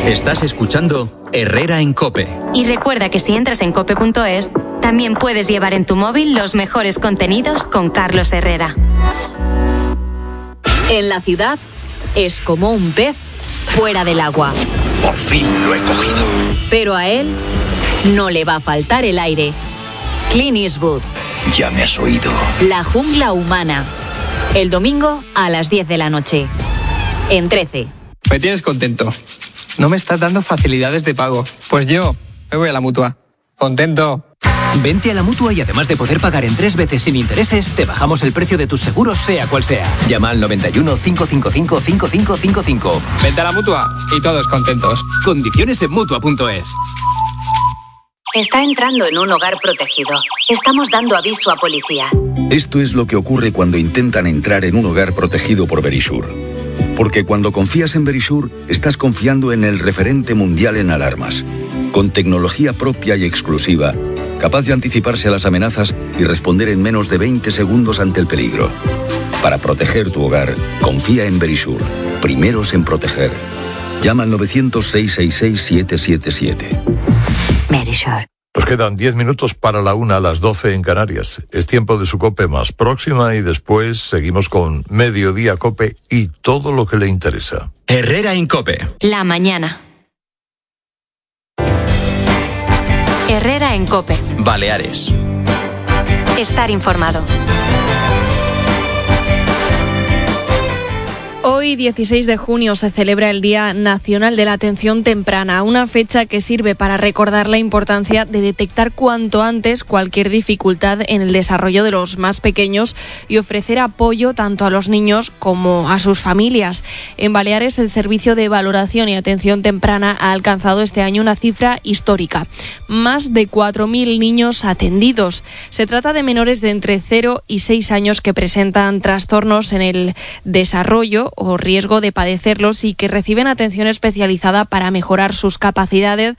Estás escuchando Herrera en COPE. Y recuerda que si entras en cope.es, también puedes llevar en tu móvil los mejores contenidos con Carlos Herrera. En la ciudad es como un pez fuera del agua. Por fin lo he cogido. Pero a él no le va a faltar el aire. Clint Eastwood. Ya me has oído. La jungla humana. El domingo a las 10 de la noche. En 13. Me tienes contento. No me estás dando facilidades de pago. Pues yo me voy a la Mutua. Contento. Vente a la Mutua y además de poder pagar en 3 veces sin intereses, te bajamos el precio de tus seguros sea cual sea. Llama al 91 555 5555. Vente a la Mutua y todos contentos. Condiciones en Mutua.es. Está entrando en un hogar protegido. Estamos dando aviso a policía. Esto es lo que ocurre cuando intentan entrar en un hogar protegido por Verisure. Porque cuando confías en Verisure, estás confiando en el referente mundial en alarmas. Con tecnología propia y exclusiva, capaz de anticiparse a las amenazas y responder en menos de 20 segundos ante el peligro. Para proteger tu hogar, confía en Verisure. Primeros en proteger. Llama al 900-666-777. Verisure. Nos quedan 10 minutos para la 1 a las 12 en Canarias. Es tiempo de su COPE más próxima y después seguimos con Mediodía COPE y todo lo que le interesa. Herrera en COPE. La mañana. Herrera en COPE. Baleares. Estar informado. Hoy, 16 de junio, se celebra el Día Nacional de la Atención Temprana, una fecha que sirve para recordar la importancia de detectar cuanto antes cualquier dificultad en el desarrollo de los más pequeños y ofrecer apoyo tanto a los niños como a sus familias. En Baleares, el Servicio de Valoración y Atención Temprana ha alcanzado este año una cifra histórica: más de 4.000 niños atendidos. Se trata de menores de entre 0 y 6 años que presentan trastornos en el desarrollo o riesgo de padecerlos y que reciben atención especializada para mejorar sus capacidades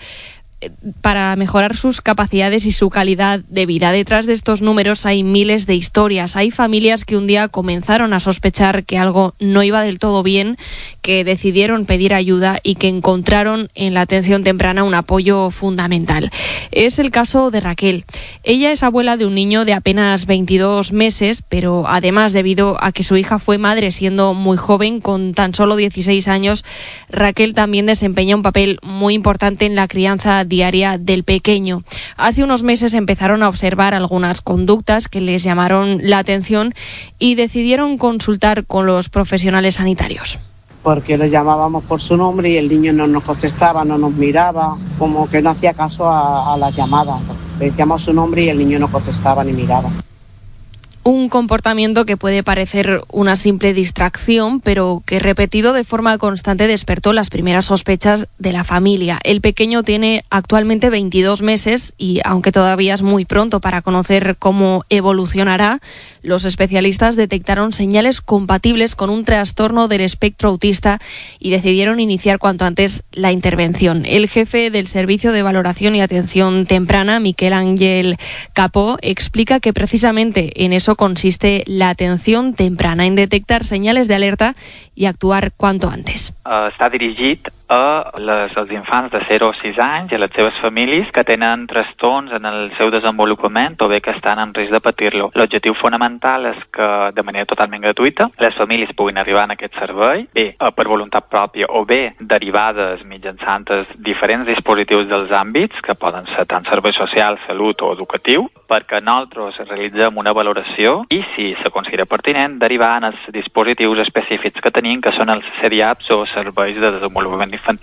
y su calidad de vida. Detrás de estos números hay miles de historias. Hay familias que un día comenzaron a sospechar que algo no iba del todo bien, que decidieron pedir ayuda y que encontraron en la atención temprana un apoyo fundamental. Es el caso de Raquel. Ella es abuela de un niño de apenas 22 meses, pero además, debido a que su hija fue madre siendo muy joven, con tan solo 16 años, Raquel también desempeña un papel muy importante en la crianza diaria del pequeño. Hace unos meses empezaron a observar algunas conductas que les llamaron la atención y decidieron consultar con los profesionales sanitarios. Porque le llamábamos por su nombre y el niño no nos contestaba, no nos miraba, como que no hacía caso a las llamadas. Le decíamos su nombre y el niño no contestaba ni miraba. Un comportamiento que puede parecer una simple distracción, pero que repetido de forma constante despertó las primeras sospechas de la familia. El pequeño tiene actualmente 22 meses y, aunque todavía es muy pronto para conocer cómo evolucionará, los especialistas detectaron señales compatibles con un trastorno del espectro autista y decidieron iniciar cuanto antes la intervención. El jefe del Servicio de Valoración y Atención Temprana, Miquel Ángel Capó, explica que precisamente en eso consiste la atención temprana, en detectar señales de alerta i actuar cuanto antes. Està dirigit als infants de 0 a 6 anys i a les seves famílies que tenen trastorns en el seu desenvolupament o bé que estan en risc de patir-lo. L'objectiu fonamental és que, de manera totalment gratuïta, les famílies puguin arribar a aquest servei, bé per voluntat pròpia o bé derivades mitjançant els diferents dispositius dels àmbits, que poden ser tant servei social, salut o educatiu, perquè nosaltres realitzem una valoració i, si se considera pertinent, derivar en els dispositius específics que tenim, que són els CDAPs o serveis de desenvolupament infantil.